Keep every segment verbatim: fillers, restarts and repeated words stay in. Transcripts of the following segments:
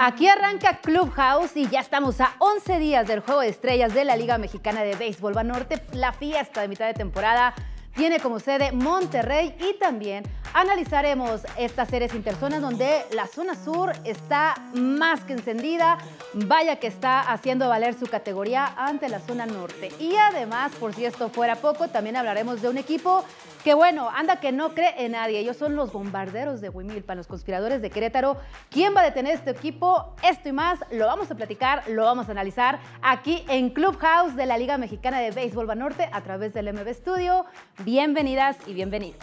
Aquí arranca Clubhouse y ya estamos a once días del Juego de Estrellas de la Liga Mexicana de Béisbol Banorte. La fiesta de mitad de temporada tiene como sede Monterrey y también analizaremos estas series interzonas donde la zona sur está más que encendida. Vaya que está haciendo valer su categoría ante la zona norte. Y además, por si esto fuera poco, también hablaremos de un equipo que, bueno, anda que no cree en nadie. Ellos son los bombarderos de Huimilpan, los conspiradores de Querétaro. ¿Quién va a detener este equipo? Esto y más lo vamos a platicar, lo vamos a analizar aquí en Clubhouse de la Liga Mexicana de Béisbol Banorte a través del M B Studio. Bienvenidas y bienvenidos.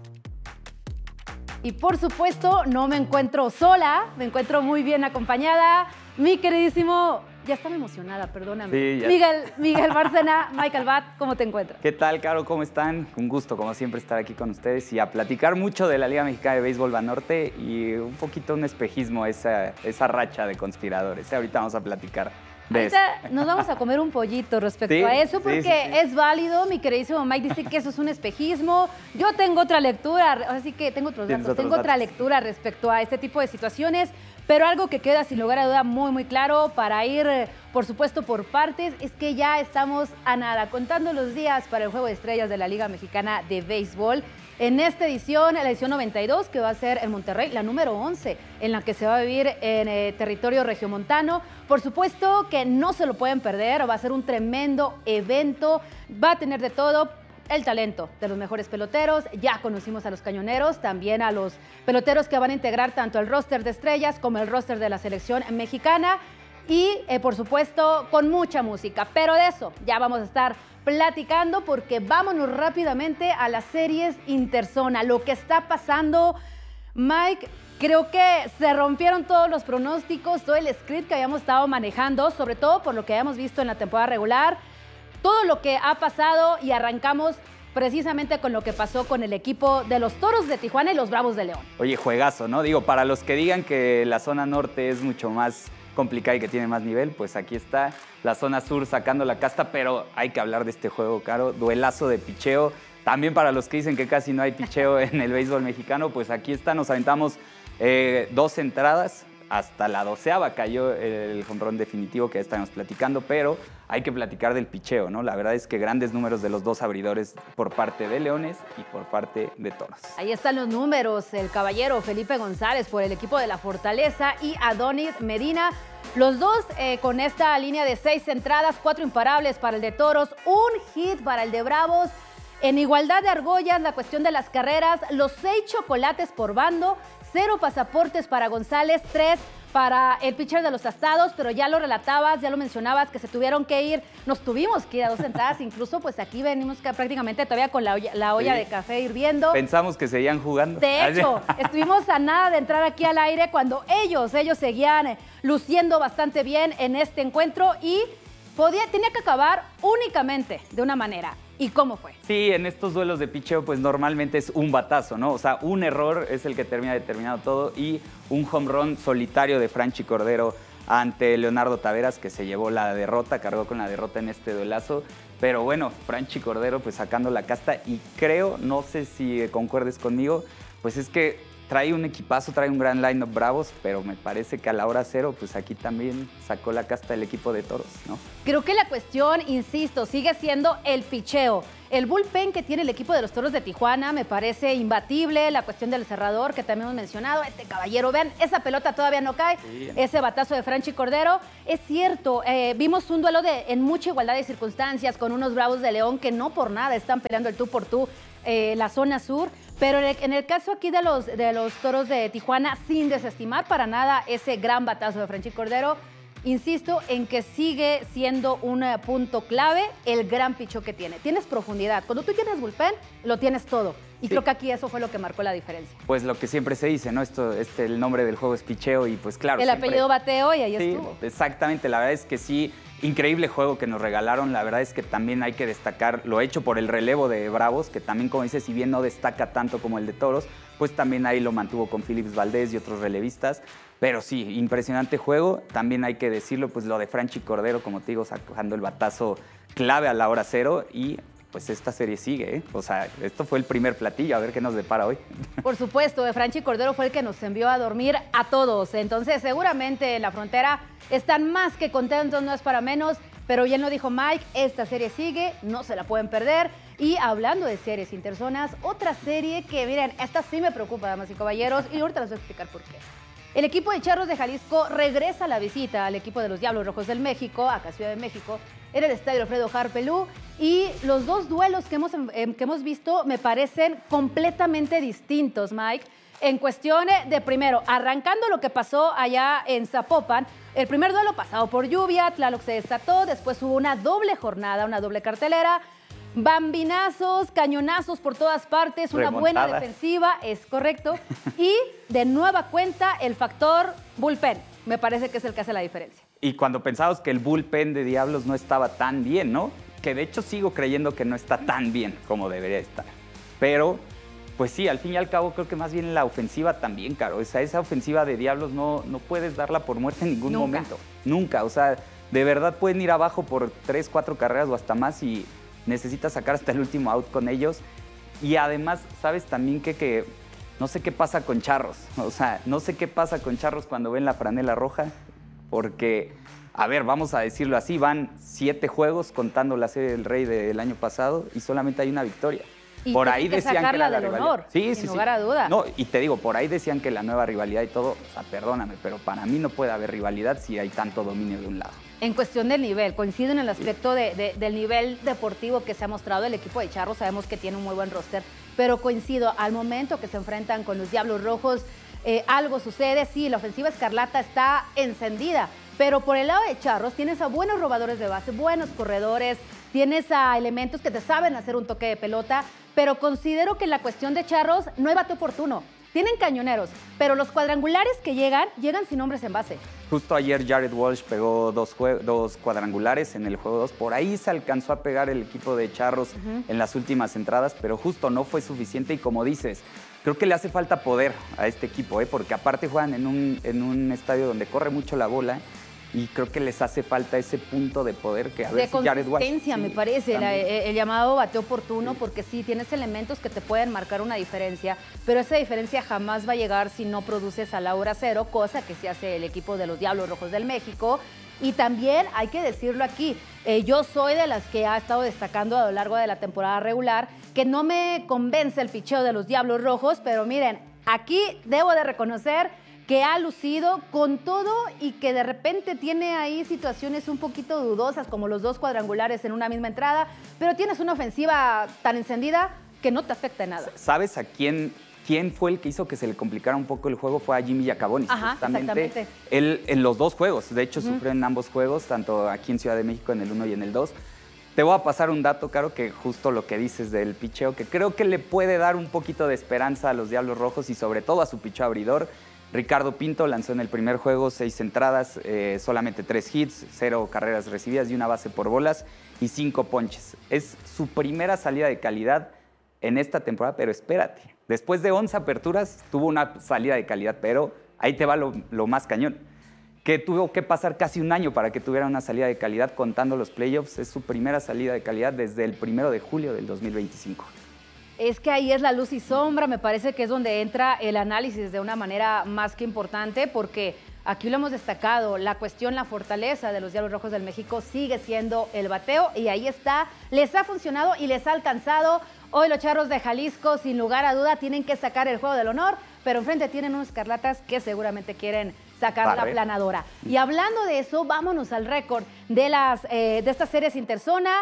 Y por supuesto, no me encuentro sola, me encuentro muy bien acompañada. Mi queridísimo, ya estaba emocionada, perdóname. Sí, ya. Miguel, Miguel Bárcena, Michael Bat, ¿cómo te encuentras? ¿Qué tal, Caro? ¿Cómo están? Un gusto, como siempre, estar aquí con ustedes y a platicar mucho de la Liga Mexicana de Béisbol Banorte y un poquito un espejismo esa, esa racha de conspiradores. Ahorita vamos a platicar de eso. Ahorita nos vamos a comer un pollito respecto Sí, a eso porque sí, sí, sí. es válido. Mi queridísimo Mike dice que eso es un espejismo. Yo tengo otra lectura, así que tengo otros Tienes datos. otros Tengo otra datos. lectura respecto a este tipo de situaciones, pero algo que queda sin lugar a duda muy, muy claro para ir, eh, por supuesto, por partes, es que ya estamos a nada, contando los días para el Juego de Estrellas de la Liga Mexicana de Béisbol. En esta edición, la edición noventa y dos, que va a ser en Monterrey, la número once, en la que se va a vivir en eh, territorio regiomontano. Por supuesto que no se lo pueden perder, va a ser un tremendo evento, va a tener de todo. El talento de los mejores peloteros, ya conocimos a los cañoneros, también a los peloteros que van a integrar tanto el roster de estrellas como el roster de la selección mexicana y, eh, por supuesto, con mucha música. Pero de eso ya vamos a estar platicando porque vámonos rápidamente a las series interzona. Lo que está pasando, Mike, creo que se rompieron todos los pronósticos, todo el script que habíamos estado manejando, sobre todo por lo que habíamos visto en la temporada regular. Todo lo que ha pasado y arrancamos precisamente con lo que pasó con el equipo de los Toros de Tijuana y los Bravos de León. Oye, juegazo, ¿no? Digo, para los que digan que la zona norte es mucho más complicada y que tiene más nivel, pues aquí está la zona sur sacando la casta, pero hay que hablar de este juego, Caro. Duelazo de picheo. También para los que dicen que casi no hay picheo en el béisbol mexicano, pues aquí está, nos aventamos eh, dos entradas. Hasta la doceava cayó el jonrón definitivo que ya estábamos platicando, pero hay que platicar del picheo, ¿no? La verdad es que grandes números de los dos abridores por parte de Leones y por parte de Toros. Ahí están los números, el caballero Felipe González por el equipo de la Fortaleza y Adonis Medina. Los dos eh, con esta línea de seis entradas, cuatro imparables para el de Toros, un hit para el de Bravos. En igualdad de argollas, la cuestión de las carreras, los seis chocolates por bando, cero pasaportes para González, tres para el pitcher de los Astados, pero ya lo relatabas, ya lo mencionabas, que se tuvieron que ir, nos tuvimos que ir a dos entradas, incluso pues aquí venimos que prácticamente todavía con la olla, la olla Sí. de café hirviendo. Pensamos que seguían jugando. De hecho, estuvimos a nada de entrar aquí al aire cuando ellos, ellos seguían eh, luciendo bastante bien en este encuentro y podía, tenía que acabar únicamente de una manera. ¿Y cómo fue? Sí, en estos duelos de picheo, pues normalmente es un batazo, ¿no? O sea, un error es el que termina determinando todo y un home run solitario de Franchi Cordero ante Leonardo Taveras, que se llevó la derrota, cargó con la derrota en este duelazo. Pero bueno, Franchi Cordero pues sacando la casta y creo, no sé si concuerdes conmigo, pues es que trae un equipazo, trae un gran line-up Bravos, pero me parece que a la hora cero, pues aquí también sacó la casta el equipo de Toros, ¿no? Creo que la cuestión, insisto, sigue siendo el picheo. El bullpen que tiene el equipo de los Toros de Tijuana me parece imbatible. La cuestión del cerrador, que también hemos mencionado. Este caballero, vean, esa pelota todavía no cae. Sí. Ese batazo de Franchi Cordero. Es cierto, eh, vimos un duelo de, en mucha igualdad de circunstancias con unos Bravos de León que no por nada están peleando el tú por tú eh, la zona sur. Pero en el, en el caso aquí de los, de los Toros de Tijuana, sin desestimar para nada ese gran batazo de Franchi Cordero, insisto en que sigue siendo un eh, punto clave el gran picheo que tiene. Tienes profundidad. Cuando tú tienes bullpen, lo tienes todo. Y Sí. creo que aquí eso fue lo que marcó la diferencia. Pues lo que siempre se dice, ¿no? Esto, este, el nombre del juego es picheo y pues claro. El siempre- apellido bateo y ahí Sí, estuvo. exactamente. La verdad es que sí, increíble juego que nos regalaron. La verdad es que también hay que destacar lo hecho por el relevo de Bravos, que también, como dices, si bien no destaca tanto como el de Toros, pues también ahí lo mantuvo con Phillips Valdés y otros relevistas. Pero sí, impresionante juego. También hay que decirlo, pues lo de Franchi Cordero, como te digo, sacando el batazo clave a la hora cero y pues esta serie sigue, ¿eh? O sea, esto fue el primer platillo, a ver qué nos depara hoy. Por supuesto, Franchi Cordero fue el que nos envió a dormir a todos. Entonces, seguramente en la frontera están más que contentos, no es para menos. Pero bien lo dijo Mike, esta serie sigue, no se la pueden perder. Y hablando de series interzonas, otra serie que, miren, esta sí me preocupa, damas y caballeros, y ahorita les voy a explicar por qué. El equipo de Charros de Jalisco regresa a la visita al equipo de los Diablos Rojos del México, acá Ciudad de México, en el estadio Alfredo Harpelú. Y los dos duelos que hemos, eh, que hemos visto me parecen completamente distintos, Mike. En cuestión de, primero, arrancando lo que pasó allá en Zapopan, el primer duelo pasado por lluvia, Tlaloc se desató, después hubo una doble jornada, una doble cartelera, bambinazos, cañonazos por todas partes, una Remontada. buena defensiva, es correcto, y de nueva cuenta el factor bullpen, me parece que es el que hace la diferencia. Y cuando pensamos que el bullpen de Diablos no estaba tan bien, ¿no? Que de hecho sigo creyendo que no está tan bien como debería estar. Pero, pues sí, al fin y al cabo creo que más bien la ofensiva también, Caro. O sea, esa ofensiva de Diablos no, no puedes darla por muerta en ningún Nunca. momento. Nunca. O sea, de verdad pueden ir abajo por tres, cuatro carreras o hasta más y necesitas sacar hasta el último out con ellos. Y además, sabes también que, que no sé qué pasa con Charros. O sea, no sé qué pasa con Charros cuando ven la franela roja, porque, a ver, vamos a decirlo así, van siete juegos contando la serie del Rey del año pasado y solamente hay una victoria. Y por que ahí que decían que era la del rivalidad. honor, Sí, sin sí, lugar sí. a duda. No, y te digo, por ahí decían que la nueva rivalidad y todo, o sea, perdóname, pero para mí no puede haber rivalidad si hay tanto dominio de un lado. En cuestión del nivel, coincido en el aspecto de, de, del nivel deportivo que se ha mostrado el equipo de Charros, sabemos que tiene un muy buen roster, pero coincido, al momento que se enfrentan con los Diablos Rojos, eh, algo sucede, sí, la ofensiva escarlata está encendida, pero por el lado de Charros tienes a buenos robadores de base, buenos corredores, tienes a elementos que te saben hacer un toque de pelota, pero considero que en la cuestión de Charros no hay bate oportuno. Tienen cañoneros, pero los cuadrangulares que llegan, llegan sin hombres en base. Justo ayer Jared Walsh pegó dos, dos cuadrangulares en el juego dos. Por ahí se alcanzó a pegar el equipo de Charros uh-huh. en las últimas entradas, pero justo no fue suficiente. Y como dices, creo que le hace falta poder a este equipo, ¿eh? Porque aparte juegan en un, en un estadio donde corre mucho la bola. Y creo que les hace falta ese punto de poder que a ver de si Jared Walsh... De consistencia, me sí, parece, la, el llamado bateo oportuno, sí. Porque sí, tienes elementos que te pueden marcar una diferencia, pero esa diferencia jamás va a llegar si no produces a la hora cero, cosa que sí hace el equipo de los Diablos Rojos del México. Y también, hay que decirlo aquí, eh, yo soy de las que ha estado destacando a lo largo de la temporada regular, que no me convence el picheo de los Diablos Rojos, pero miren, aquí debo de reconocer que ha lucido con todo y que de repente tiene ahí situaciones un poquito dudosas, como los dos cuadrangulares en una misma entrada, pero tienes una ofensiva tan encendida que no te afecta en nada. ¿Sabes a quién, quién fue el que hizo que se le complicara un poco el juego? Fue a Jimmy Giacobonis. Ajá, justamente. exactamente. Él en los dos juegos, de hecho uh-huh. sufrió en ambos juegos, tanto aquí en Ciudad de México en el uno y en el dos. Te voy a pasar un dato, Caro, que justo lo que dices del picheo, que creo que le puede dar un poquito de esperanza a los Diablos Rojos y sobre todo a su picheo abridor. Ricardo Pinto lanzó en el primer juego seis entradas, eh, solamente tres hits, cero carreras recibidas y una base por bolas y cinco ponches. Es su primera salida de calidad en esta temporada, pero espérate. Después de once aperturas tuvo una salida de calidad, pero ahí te va lo, lo más cañón. Que tuvo que pasar casi un año para que tuviera una salida de calidad contando los playoffs. Es su primera salida de calidad desde el primero de julio del dos mil veinticinco. Es que ahí es la luz y sombra, me parece que es donde entra el análisis de una manera más que importante, porque aquí lo hemos destacado, la cuestión, la fortaleza de los Diablos Rojos del México sigue siendo el bateo y ahí está, les ha funcionado y les ha alcanzado. Hoy los Charros de Jalisco, sin lugar a duda, tienen que sacar el juego del honor, pero enfrente tienen unos escarlatas que seguramente quieren sacar Barre. la planadora. Y hablando de eso, vámonos al récord de, las, eh, de estas series interzona.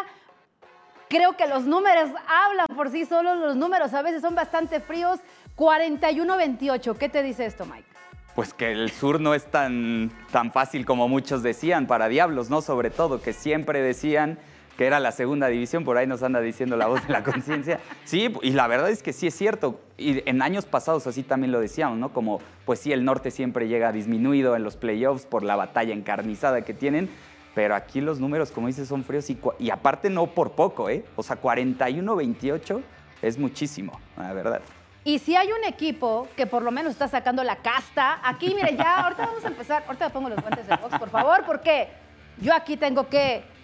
Creo que los números hablan por sí solos, los números a veces son bastante fríos. cuarenta y uno veintiocho, ¿qué te dice esto, Mike? Pues que el sur no es tan, tan fácil como muchos decían para Diablos, ¿no? Sobre todo, que siempre decían que era la segunda división, por ahí nos anda diciendo la voz de la conciencia. Sí, y la verdad es que sí es cierto. Y en años pasados así también lo decíamos, ¿no? Como, pues sí, el norte siempre llega disminuido en los playoffs por la batalla encarnizada que tienen. Pero aquí los números, como dices, son fríos y, y aparte no por poco, ¿eh? O sea, cuarenta y uno veintiocho es muchísimo, la verdad. Y si hay un equipo que por lo menos está sacando la casta, aquí, miren, ya, ahorita vamos a empezar, ahorita me pongo los guantes de box, por favor, porque yo aquí tengo que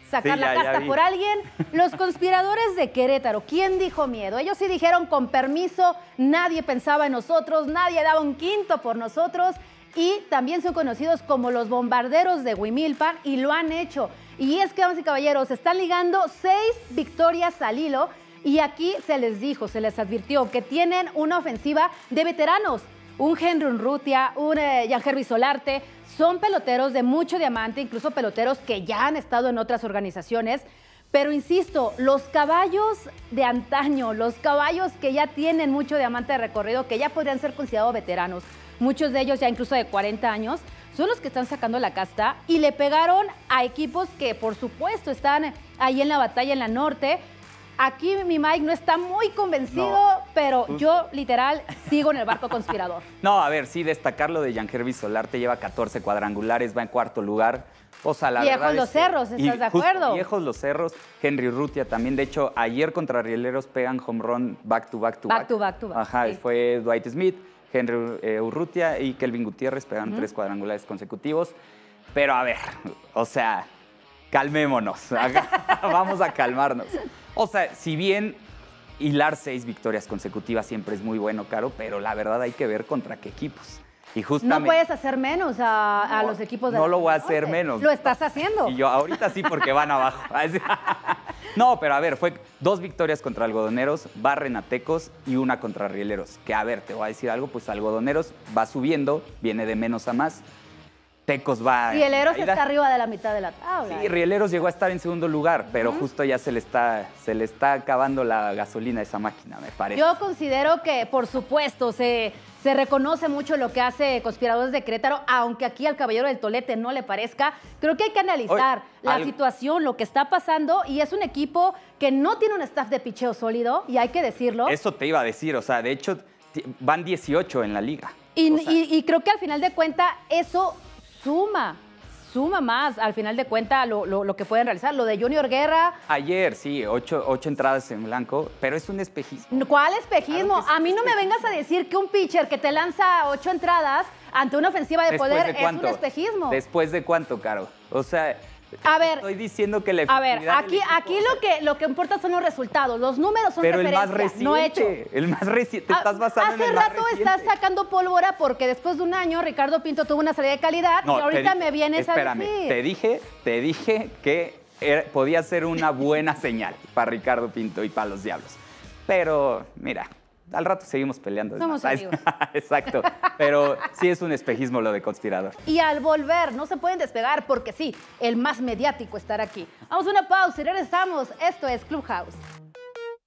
sacar Sí, la ya- ya casta vi. por alguien. Los conspiradores de Querétaro, ¿quién dijo miedo? Ellos sí dijeron con permiso, nadie pensaba en nosotros, nadie daba un quinto por nosotros. Y también son conocidos como los bombarderos de Huimilpan y lo han hecho. Y es que, damas y caballeros, están ligando seis victorias al hilo y aquí se les dijo, se les advirtió que tienen una ofensiva de veteranos. Un Henry Urrutia, un eh, Yangervis Solarte, son peloteros de mucho diamante, incluso peloteros que ya han estado en otras organizaciones. Pero insisto, los caballos de antaño, los caballos que ya tienen mucho diamante de recorrido, que ya podrían ser considerados veteranos, muchos de ellos ya incluso de cuarenta años, son los que están sacando la casta y le pegaron a equipos que por supuesto están ahí en la batalla en la norte. Aquí mi Mike no está muy convencido, No, pero justo. yo literal sigo en el barco conspirador. No, a ver, sí, destacar lo de Yangervis Solarte, lleva catorce cuadrangulares, va en cuarto lugar. O sea, la Viejos verdad los es que- cerros, ¿estás y de justo, acuerdo? Viejos los cerros, Henry Urrutia también. De hecho, ayer contra Rieleros pegan home run back to back to back. Back to back to back, Ajá, sí. fue Dwight Smith, Henry eh, Urrutia y Kelvin Gutiérrez pegan tres cuadrangulares consecutivos. Pero a ver, o sea, calmémonos. Vamos a calmarnos. O sea, si bien hilar seis victorias consecutivas siempre es muy bueno, Caro, pero la verdad hay que ver contra qué equipos. Y justamente, No puedes hacer menos a, a No, los equipos de no la lo voy a zona hacer norte. menos. Lo estás haciendo. Y yo ahorita sí porque van abajo. No, pero a ver, fue dos victorias contra Algodoneros, barren a Tecos y una contra Rieleros. Que a ver, te voy a decir algo, pues Algodoneros va subiendo, viene de menos a más. Tecos va... en Rieleros caída. está arriba de la mitad de la tabla. Sí, Rieleros llegó a estar en segundo lugar, pero justo ya se le está, se le está acabando la gasolina a esa máquina, me parece. Yo considero que, por supuesto, se, se reconoce mucho lo que hace Conspiradores de Querétaro, aunque aquí al Caballero del Tolete no le parezca. Creo que hay que analizar Oye, la al- situación, lo que está pasando, y es un equipo que no tiene un staff de picheo sólido, y hay que decirlo. Eso te iba a decir, o sea, de hecho ti- van dieciocho en la liga. Y, O sea, y- y creo que al final de cuentas eso suma, suma más al final de cuentas lo, lo- lo que pueden realizar. Lo de Junior Guerra, ayer, sí, ocho, ocho entradas en blanco, pero es un espejismo. ¿cuál espejismo? Claro que sí, A mí no me vengas a decir que un pitcher que te lanza ocho entradas ante una ofensiva de ¿Después poder de cuánto? es un espejismo. ¿Después de cuánto, Caro? O sea, A ver, estoy diciendo que la A ver, efectividad del aquí, equipo, aquí o sea, lo que, lo que importa son los resultados. Los números son pero el más referencia, reciente, no hecho. el más reciente, te Ah, estás basando Hace en el más rato reciente. estás sacando pólvora porque después de un año Ricardo Pinto tuvo una salida de calidad No, y te ahorita di- me vienes espérame, a decir. te dije, te dije que era- podía ser una buena señal para Ricardo Pinto y para los Diablos. Pero, mira, al rato seguimos peleando. es Somos más. amigos. Exacto, pero sí es un espejismo lo de Conspirador. Y al volver, no se pueden despegar porque sí, el más mediático estará aquí. Vamos a una pausa y regresamos. Esto es Clubhouse.